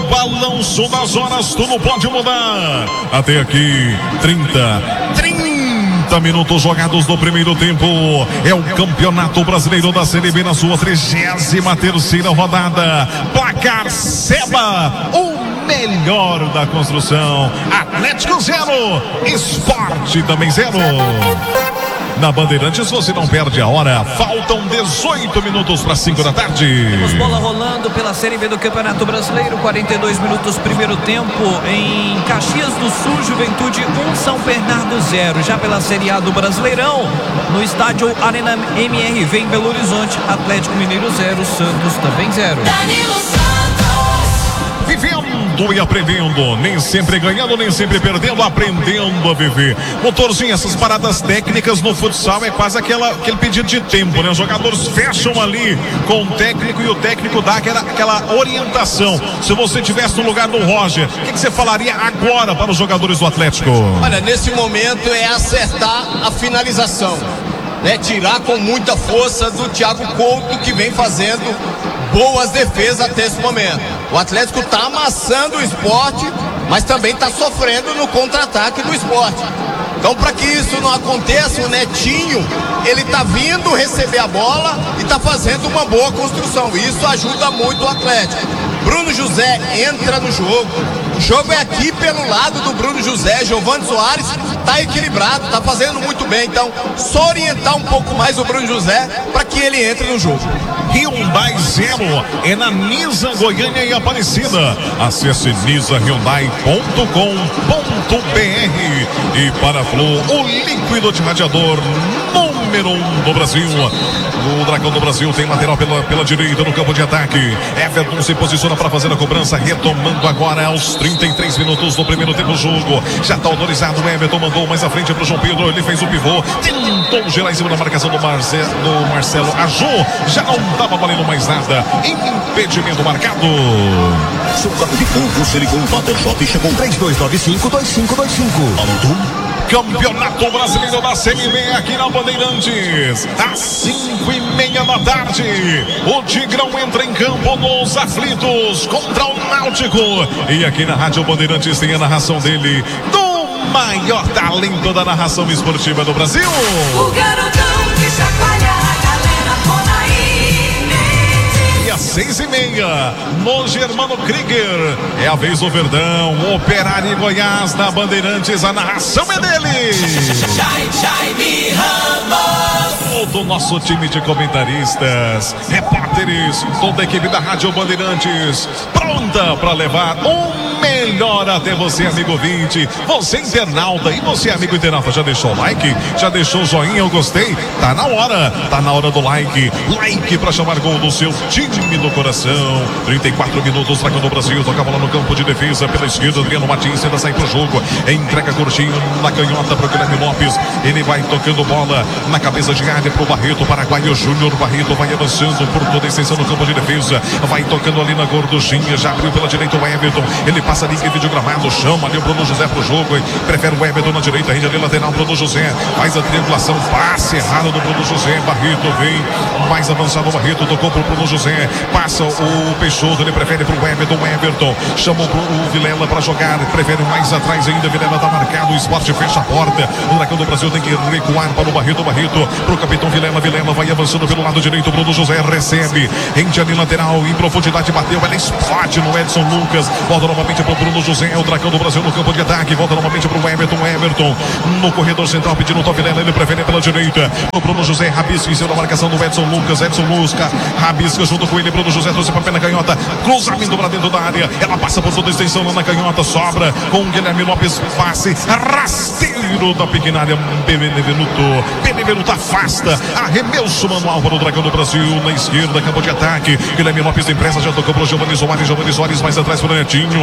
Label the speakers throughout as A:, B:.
A: balanço das horas, tudo pode mudar. Até aqui, 30 minutos jogados no primeiro tempo. É o Campeonato Brasileiro da Série B na sua 33ª rodada. Placar Seba, o melhor da construção. Atlético 0, Sport também 0. Na Bandeirantes você não perde a hora. Faltam 18 minutos para 5 da tarde.
B: Temos bola rolando pela Série B do Campeonato Brasileiro. 42 minutos primeiro tempo. Em Caxias do Sul, Juventude 1, São Bernardo 0. Já pela Série A do Brasileirão, no estádio Arena MRV em Belo Horizonte, Atlético Mineiro 0, Santos também 0.
A: Vivendo e aprendendo, nem sempre ganhando, nem sempre perdendo, aprendendo a viver. Motorzinho, essas paradas técnicas no futsal é quase aquele pedido de tempo, né? Os jogadores fecham ali com o técnico e o técnico dá aquela orientação. Se você estivesse no lugar do Roger, o que você falaria agora para os jogadores do Atlético?
C: Olha, nesse momento é acertar a finalização, né? Tirar com muita força do Thiago Couto, que vem fazendo boas defesas até esse momento. O Atlético está amassando o Sport, mas também está sofrendo no contra-ataque do Sport. Então, para que isso não aconteça, o Netinho, ele está vindo receber a bola e está fazendo uma boa construção. Isso ajuda muito o Atlético. Bruno José entra no jogo. O jogo é aqui pelo lado do Bruno José. Giovani Soares está equilibrado, está fazendo muito bem. Então, só orientar um pouco mais o Bruno José para que ele entre no jogo.
A: Hyundai 0 é na Nisa, Goiânia e Aparecida. Acesse nisahyundai.com.br. E para Flu, o líquido de radiador número 1 do Brasil. O Dragão do Brasil tem lateral pela direita no campo de ataque. Everton se posiciona para fazer a cobrança, retomando agora aos 33 minutos do primeiro tempo do jogo. Já está autorizado, o Everton mandou mais à frente para o João Pedro, ele fez o pivô, tentou gerar em cima da marcação do Marcelo Aju, já não estava valendo mais nada, impedimento marcado.
D: Seu carro de fogo, você ligou o Motorshop e chegou 3295-2525.
A: Campeonato Brasileiro da Série B aqui na Bandeirantes, às 5:30 da tarde. O Tigrão entra em campo nos aflitos contra o Náutico. E aqui na Rádio Bandeirantes tem a narração dele, do maior talento da narração esportiva do Brasil.
E: O garotão que chacoalha a galera toda aí.
A: E às 6:30, no Germano Krieger, é a vez do Verdão, Operário e Goiás na Bandeirantes, a narração é dele.
E: Jaime Ramos.
A: Todo o nosso time de comentaristas, repórteres, toda a equipe da Rádio Bandeirantes, pronta para levar o melhor até você, amigo ouvinte, você internauta. E você, amigo internauta, já deixou o like? Já deixou o joinha, eu gostei? Tá na hora do like. Like para chamar gol do seu time do coração. 34 minutos, Dragão do Brasil, toca a bola no campo de defesa pela esquerda, Adriano Martins ainda sai pro jogo, entrega curtinho na canhota pro Guilherme Lopes, ele vai tocando bola na cabeça de área pro Barreto, Paraguaio Júnior. Barreto vai avançando por toda a extensão no campo de defesa, vai tocando ali na gorduchinha, já abriu pela direita o Everton, ele passa ali em vídeo gramado, chama ali o Bruno José pro jogo, prefere o Everton na direita, rende ali lateral, Bruno José faz a triangulação, passe errado do Bruno José, Barreto vem mais avançado, o Barreto tocou pro Bruno José, passa o Peixoto, ele prefere pro Everton, chama o Vilela para jogar, prefere mais atrás ainda, Vilela tá marcado, o Sport fecha a porta, o Dragão do Brasil tem que recuar para o Barreto pro capitão Vilela vai avançando pelo lado direito, Bruno José recebe, rende ali lateral, em profundidade, bateu, ela explode no Edson Lucas, volta novamente pro Bruno José, o Dragão do Brasil no campo de ataque, volta novamente pro Everton no corredor central, pedindo o Vilela, ele prefere pela direita, o Bruno José rabisca em cima da marcação do Edson Lucas, rabisca junto com ele, Bruno José trouxe para pé na canhota, cruzamento para dentro da área, ela passa por toda a extensão lá na canhota, sobra com o Guilherme Lopes, passe rasteiro da pequena área, Benevenuto afasta, arremesso manual para o Dragão do Brasil na esquerda, campo de ataque, Guilherme Lopes empresta, já tocou para o Giovani Soares mais atrás para o Netinho, Alan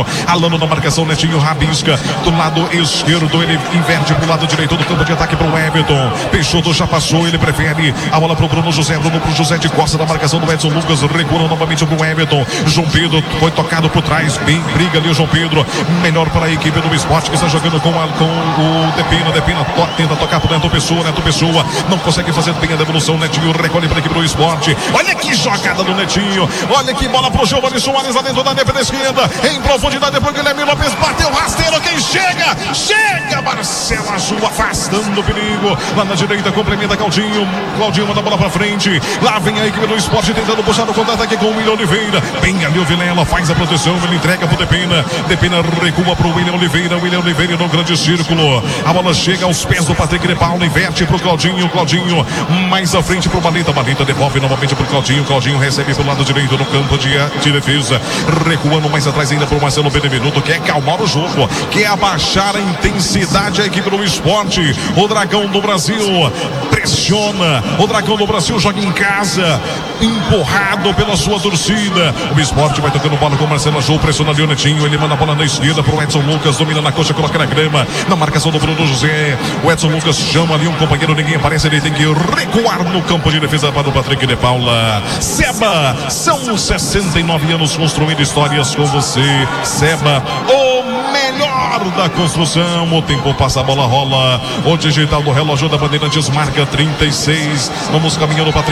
A: Recuando na marcação, Netinho rabisca do lado esquerdo, ele inverte pro lado direito do campo de ataque pro Everton. Peixoto já passou, ele prefere a bola pro Bruno José, pro José de Costa, da marcação do Edson Lucas, recua novamente pro Everton. João Pedro foi tocado por trás, bem briga ali o João Pedro, melhor para a equipe do Sport, que está jogando com o Depina tenta tocar pro Neto Pessoa não consegue fazer bem a devolução, Netinho recolhe para a equipe do Sport. Olha que jogada do Netinho, olha que bola pro Giovanni Soares lá dentro da defesa esquerda, em profundidade pro Guilherme Lopes, bateu rasteiro, quem chega, Marcelo Azul afastando o perigo, lá na direita complementa Claudinho manda a bola pra frente, lá vem a equipe do Sport tentando puxar no contra-ataque com o William Oliveira, bem ali o Vilela, faz a proteção, ele entrega pro Depina recua pro William Oliveira no grande círculo, a bola chega aos pés do Patrick de Paula, inverte pro Claudinho mais à frente pro Balita devolve novamente pro Claudinho recebe pro lado direito no campo de defesa, recuando mais atrás ainda pro Marcelo Benevenuto, quer acalmar o jogo, quer abaixar a intensidade a equipe do Sport. O Dragão do Brasil pressiona, o Dragão do Brasil joga em casa, empurrado pela sua torcida. O Sport vai tocando bola com o Marcelo Azul, pressiona ali o Netinho, ele manda a bola na esquerda pro Edson Lucas, domina na coxa, coloca na grama, na marcação do Bruno José. O Edson Lucas chama ali um companheiro, ninguém aparece, ele tem que recuar no campo de defesa para o Patrick de Paula. Seba, são 69 anos construindo histórias com você. Seba, o melhor da construção. O tempo passa, a bola rola. O digital do relógio da Bandeirantes marca 36. Vamos caminhando para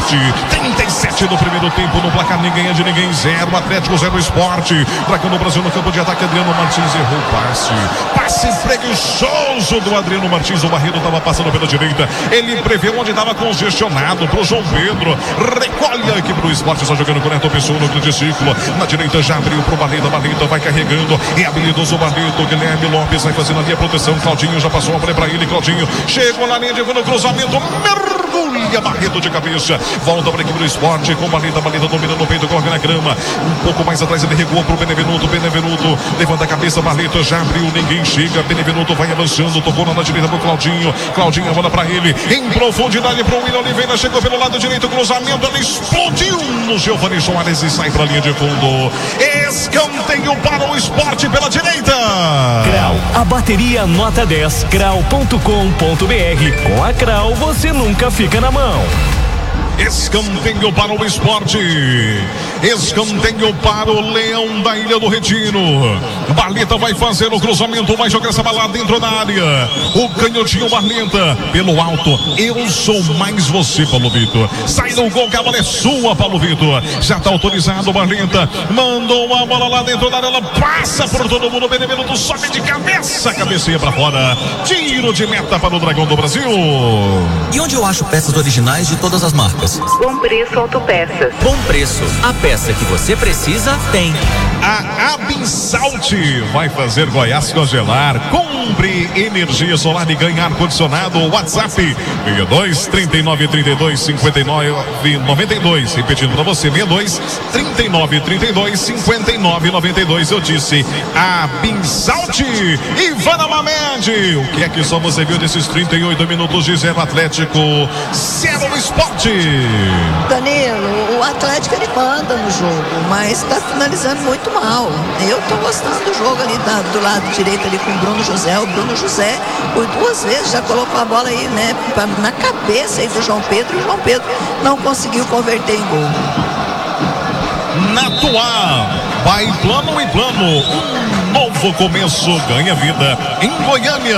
A: 37 do primeiro tempo. No placar ninguém é de ninguém. 0 Atlético, 0 Sport. Dragão do Brasil no campo de ataque. Adriano Martins errou o passe preguiçoso do Adriano Martins. O Barreiro estava passando pela direita, ele preveu onde estava congestionado pro João Pedro, recolhe a equipe do Sport, só jogando com o Neto Pessoa no grande círculo, na direita já abriu pro Barreto vai carregando, é habilidoso o Barreto, Guilherme Lopes vai fazendo ali a proteção, Claudinho já passou a bola pra ele, Claudinho chegou na linha de fundo, cruzamento, mergulha Barreto de cabeça, volta para a equipe do Sport, com Barreto domina no peito, coloca na grama, um pouco mais atrás ele recuou pro Benevenuto, levanta a cabeça, Barreto já abriu, ninguém chega, Benevenuto vai avançando, tocou na direita pro Claudinho, a bola pra ele, em profundidade pro William Oliveira, chegou pelo lado direito, cruzamento, ele explodiu no Giovanni Soares e sai pra linha de fundo, escanteio para o Sport pela direita.
F: Grau, a bateria nota 10, grau.com.br, com a Grau você nunca fica na mão.
A: Escanteio para o Sport, escanteio para o Leão da Ilha do Retiro. Barleta vai fazer o cruzamento, vai jogar essa bola dentro da área. O canhotinho Barleta pelo alto. Eu sou mais você, Paulo Vitor. Sai no gol, que a bola é sua, Paulo Vitor. Já está autorizado, Barleta. Mandou a bola lá dentro da área, ela passa por todo mundo. Benevenuto sobe de cabeça, cabeceia para fora. Tiro de meta para o Dragão do Brasil.
G: E onde eu acho peças originais de todas as marcas?
H: Bom Preço Autopeças.
G: Bom Preço, a peça que você precisa tem.
A: A Absalt vai fazer Goiás congelar. Compre energia solar e ganhe ar-condicionado. WhatsApp 62 39 32 59 92. Repetindo para você, 62 39 32 59 92. Eu disse Absalt. Ivana Mamed, o que é que só você viu nesses 38 minutos de 0 Atlético, 0 Sport?
I: Danilo, o Atlético ele manda no jogo, mas está finalizando muito mal. Eu tô gostando do jogo ali do lado direito ali com o Bruno José. O Bruno José por 2 vezes já colocou a bola aí, né, na cabeça aí do João Pedro, e o João Pedro não conseguiu converter em gol.
A: Natuar, vai plano e plano. Novo começo, ganha vida em Goiânia.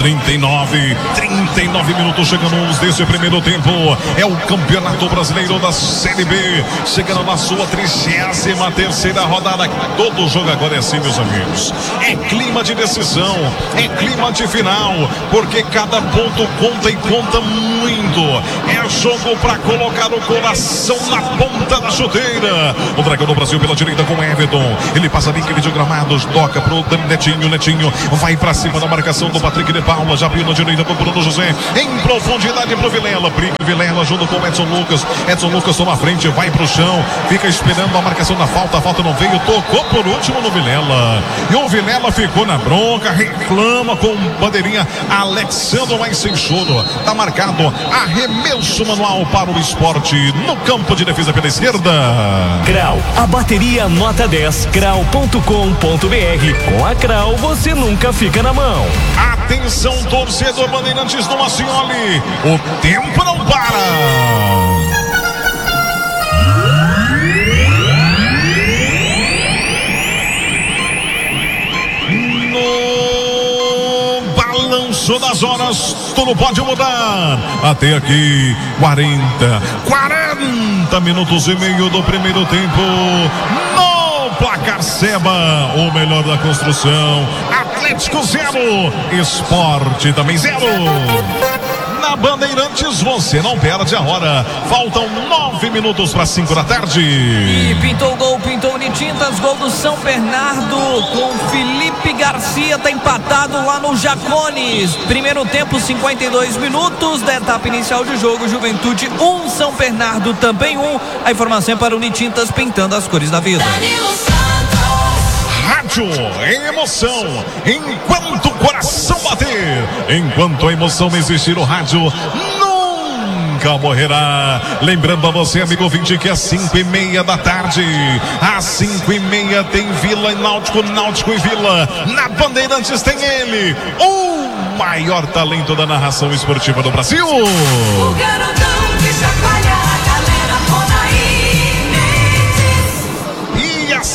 A: 39 minutos chegamos desse primeiro tempo. É o Campeonato Brasileiro da Série B, chegando na sua 33ª rodada. Todo jogo agora é assim, meus amigos. É clima de decisão, é clima de final, porque cada ponto conta e conta muito. É jogo para colocar o coração na ponta da chuteira. O Dragão do Brasil pela direita com Everton, ele passa bem aquele de gramados, toca pro Netinho vai pra cima da marcação do Patrick de Paula, já abriu na direita pro Bruno José, em profundidade pro Vilela, briga Vilela junto com o Edson Lucas toma a frente, vai pro chão, fica esperando a marcação da falta, a falta não veio, tocou por último no Vilela, e o Vilela ficou na bronca, reclama com bandeirinha, Alexandre mais sem choro, tá marcado, arremesso manual para o Sport, no campo de defesa pela esquerda.
F: Grau, a bateria nota 10, grau.com.br, Com a Crau você nunca fica na mão.
A: Atenção, torcedor Bandeirantes do Macioli. O tempo não para. Balanço das horas, tudo pode mudar. Até aqui, 40 minutos e meio do primeiro tempo. No placar Seba, o melhor da construção. Atlético 0, Esporte também 0. Na Bandeirantes você não perde a hora. Faltam 9 minutos para 5 da tarde.
B: E pintou o gol, pintou Unitintas, gol do São Bernardo com Felipe Garcia, tá empatado lá no Jacones. Primeiro tempo, 52 minutos da etapa inicial de jogo. Juventude 1, São Bernardo também 1. A informação é para o Unitintas, pintando as cores da vida.
A: Rádio em emoção, enquanto o coração bater, enquanto a emoção existir, o rádio nunca morrerá. Lembrando a você, amigo ouvinte, que às 5:30 da tarde, às 5:30 tem Vila e Náutico, Náutico e Vila. Na Bandeirantes tem ele, o maior talento da narração esportiva do Brasil.
E: O garotão que chacoalha a galera,
A: E às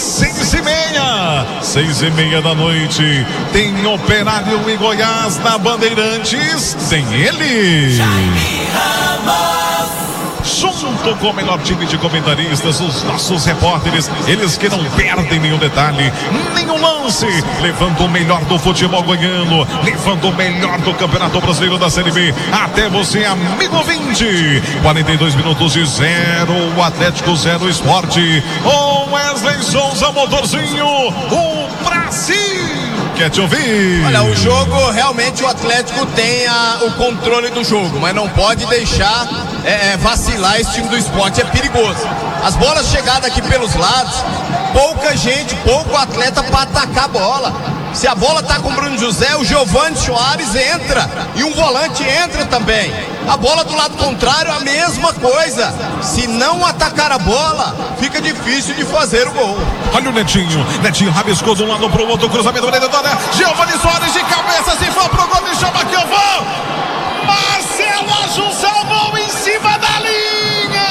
A: 6:30 da noite, tem Operário e Goiás na Bandeirantes. Tem ele,
E: Jaime Ramos.
A: junto com o melhor time de comentaristas, os nossos repórteres, eles que não perdem nenhum detalhe, nenhum lance, levando o melhor do futebol goiano, levando o melhor do Campeonato Brasileiro da Série B, até você, amigo ouvinte. 42 minutos de 0, o Atlético 0, Esporte. O Wesley Souza, motorzinho, o Brasil quer te ouvir.
C: Olha, o jogo, realmente o Atlético tem o controle do jogo, mas não pode deixar vacilar esse time do Esporte, é perigoso. As bolas chegadas aqui pelos lados, pouca gente, pouco atleta para atacar a bola. Se a bola tá com o Bruno José, o Giovani Soares entra e um volante entra também. A bola do lado contrário, a mesma coisa. Se não atacar a bola, fica difícil de fazer o gol.
A: Olha o Netinho rabiscou de um lado pro outro, cruzamento pra dentro da área. Giovani Soares de cabeça, se for pro gol, me chama que eu vou. Marcelo Ajussalvou em cima da linha.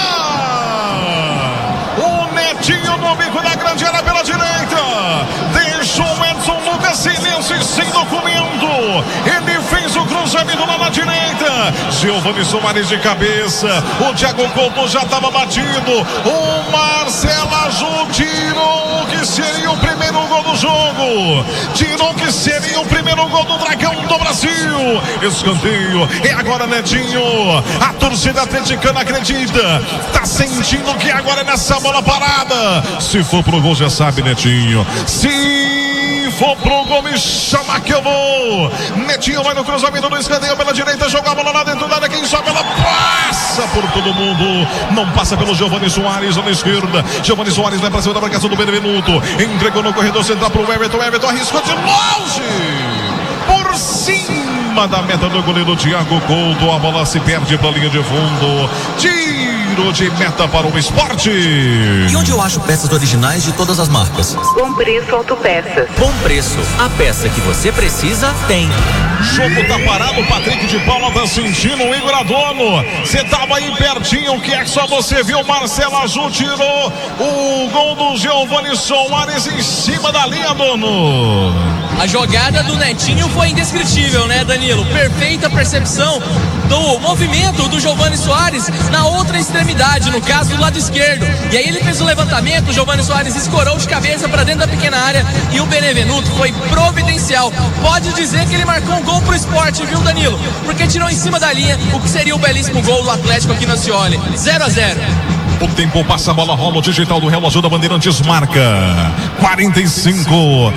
A: O Netinho no bico da grande área pela direita. Deixou o Edson Lucas silêncio e sem documento. Ele fez o cruzamento lá na direita. Giovani Soares de cabeça. O Thiago Couto já estava batido. O Marcelo Aju tirou o que seria o primeiro gol do jogo. Tirou o que seria o primeiro gol do Dragão do Brasil. Escanteio. É agora, Netinho. A torcida atleticana acredita. Tá sentindo que agora é nessa bola parada. Se for pro gol, já sabe, Netinho. Se for pro gol, me chama que eu vou. Netinho vai no cruzamento do escanteio pela direita, joga a bola lá dentro da área. Quem sobe, ela passa por todo mundo. Não passa pelo Giovani Soares na esquerda. Giovani Soares vai pra cima da marcação do Benevenuto. Entregou no corredor central pro Everton. Everton arriscou de longe. Por cima da meta do goleiro Thiago Couto. A bola se perde pra linha de fundo. Tiro de meta para o Esporte.
G: E onde eu acho peças originais de todas as marcas?
H: Bom Preço Autopeças.
G: Bom Preço. A peça que você precisa tem.
A: Jogo tá parado, o Patrick de Paula tá sentindo, o Igor Adorno. Você tava aí pertinho, o que é que só você viu? Marcelo Aju tirou o gol do Giovani Soares em cima da linha, Adorno.
J: A jogada do Netinho foi indescritível, né, Danilo? Perfeita percepção do movimento do Giovani Soares na outra extremidade, no caso do lado esquerdo. E aí ele fez o levantamento, o Giovani Soares escorou de cabeça para dentro da pequena área e o Benevenuto foi providencial. Pode dizer que ele marcou um gol pro Esporte, viu, Danilo? Porque tirou em cima da linha o que seria o belíssimo gol do Atlético aqui no Cioli. 0-0.
A: O tempo passa, a bola rola, o digital do relógio da Bandeirantes marca 45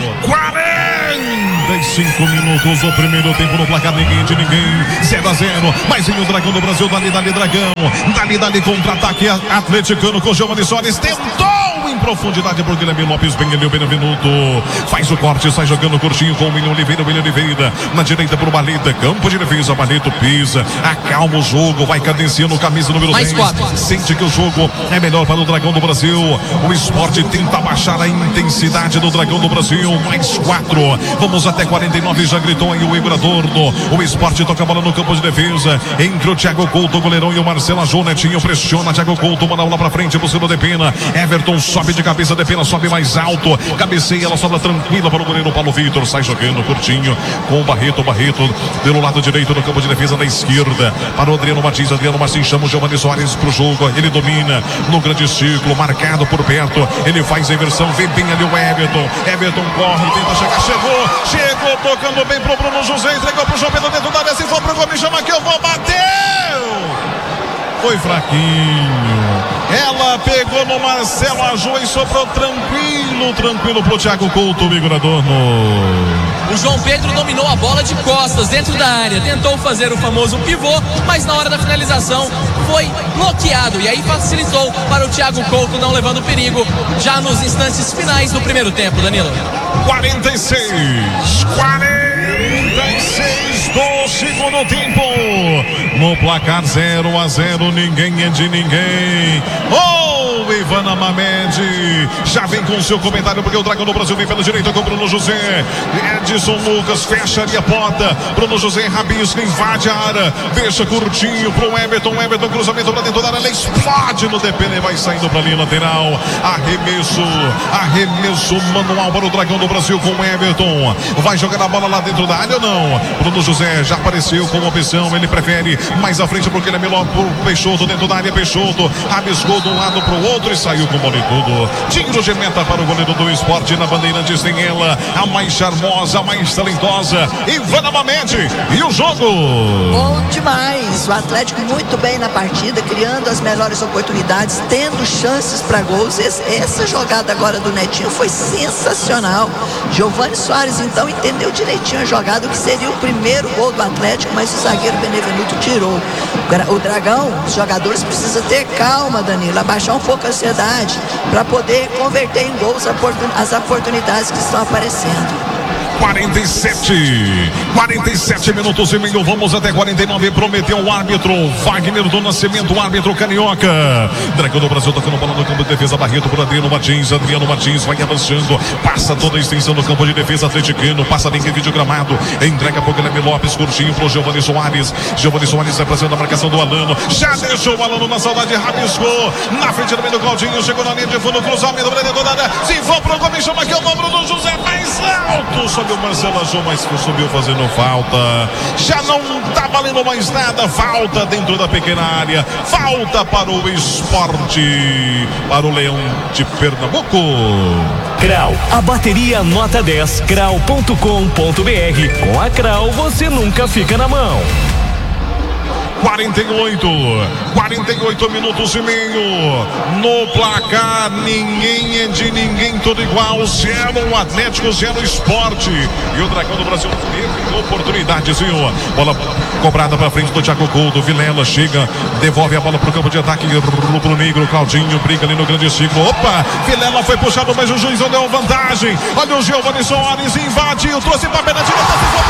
A: minutos, o primeiro tempo no placar, ninguém de ninguém, 0-0, mais em o Dragão do Brasil, dali Dragão, dali contra-ataque atleticano com Giovani Soares, tentou profundidade pro Guilherme Lopes, bem ali o Benevenuto, faz o corte, sai jogando curtinho com o William Oliveira, na direita pro Barleta, campo de defesa, Barleto pisa, acalma o jogo, vai cadenciando camisa número 10, sente que o jogo é melhor para o Dragão do Brasil, o Sport tenta baixar a intensidade do Dragão do Brasil, mais 4, vamos até 49, já gritou aí o Igor Adorno, o Sport toca a bola no campo de defesa, entre o Thiago Couto, o goleirão e o Marcelo Ajô, Netinho pressiona, Thiago Couto, manda a bola pra frente, buscando o Depena, Everton sobe de cabeça, Depena sobe mais alto, cabeceia, ela sobra tranquila para o goleiro Paulo Vitor, sai jogando curtinho com o Barreto pelo lado direito do campo de defesa, da esquerda para o Adriano Martins chama o Giovanni Soares pro jogo, ele domina no grande círculo, marcado por perto, ele faz a inversão, vem bem ali o Everton corre, tenta chegar, chegou tocando bem pro Bruno José, entregou pro João Pedro dentro da área, se for pro gol, me chama que eu vou, bateu! Foi fraquinho. Ela pegou no Marcelo Ajô e sobrou tranquilo pro Thiago Couto, o Igor Adorno.
J: O João Pedro dominou a bola de costas dentro da área, tentou fazer o famoso pivô, mas na hora da finalização foi bloqueado e aí facilitou para o Thiago Couto, não levando perigo já nos instantes finais do primeiro tempo, Danilo.
A: 46 do segundo tempo, no placar 0-0, ninguém é de ninguém. Ivana Mamed já vem com o seu comentário, porque o Dragão do Brasil vem pela direita com o Bruno José, Edson Lucas fecha ali a porta, Bruno José rabisca, invade a área, deixa curtinho pro Everton cruzamento pra dentro da área, ele explode no DPN, vai saindo pra linha lateral, arremesso manual para o Dragão do Brasil com o Everton, vai jogar a bola lá dentro da área ou não? Bruno José já apareceu com opção, ele prefere mais à frente porque ele é melhor pro Peixoto, dentro da área, Peixoto rabiscou de um lado pro outro e saiu com o bola e tudo. Tiro de meta para o goleiro do Sport, na Bandeirantes tem ela, a mais charmosa, a mais talentosa, Ivana Mamed, e o jogo?
I: Bom demais, o Atlético muito bem na partida, criando as melhores oportunidades, tendo chances para gols. Essa jogada agora do Netinho foi sensacional. Giovanni Soares então entendeu direitinho a jogada, o que seria o primeiro gol do Atlético, mas o zagueiro Benevenuto tirou. O Dragão, os jogadores precisam ter calma, Danilo, abaixar um pouco a ansiedade para poder converter em gols as oportunidades que estão aparecendo.
A: 47 minutos e meio, vamos até 49, prometeu o árbitro Wagner do Nascimento, o árbitro carioca. Dragão do Brasil tocando bola no campo de defesa, Barreto por Adriano Martins vai avançando, passa toda a extensão do campo de defesa atleticano, passa nem que vídeo gramado, entrega pro Guilherme Lopes, curtinho pro Giovanni Soares vai fazendo a marcação do Alano, já deixou o Alano na saudade, rabiscou, na frente do meio do Claudinho, chegou na linha de fundo, cruzamento, se for pro gol, me chama que eu vou, Bruno José mais alto, sobe o Marcelo Ajô, mas subiu fazendo falta, já não tá valendo mais nada, falta dentro da pequena área, falta para o Sport, para o Leão de Pernambuco.
F: Crau, a bateria nota 10, crau.com.br. Com a Crau você nunca fica na mão.
A: 48 minutos e meio no placar, ninguém é de ninguém, tudo igual, 0 Atlético, 0 Sport, e o Dragão do Brasil teve oportunidades, viu? Bola cobrada pra frente do Thiago Couto, Vilela chega, devolve a bola pro campo de ataque, pro Negro, Claudinho briga ali no grande ciclo, opa, Vilela foi puxado, mas o juiz não deu vantagem, olha o Giovanni Soares, invadiu, trouxe pra pé na direita,